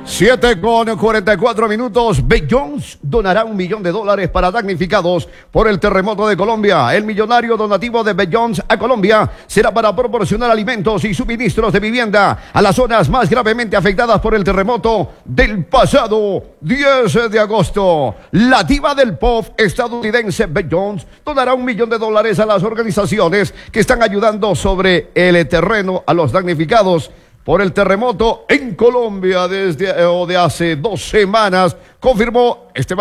7:44. Ben Jones donará $1 millón para damnificados por el terremoto de Colombia. El millonario donativo de Ben Jones a Colombia será para proporcionar alimentos y suministros de vivienda a las zonas más gravemente afectadas por el terremoto del pasado 10 de agosto. La diva del pop estadounidense Ben Jones donará $1 millón a las organizaciones que están ayudando sobre el terreno a los damnificados por el terremoto en Colombia de hace 2 semanas, confirmó este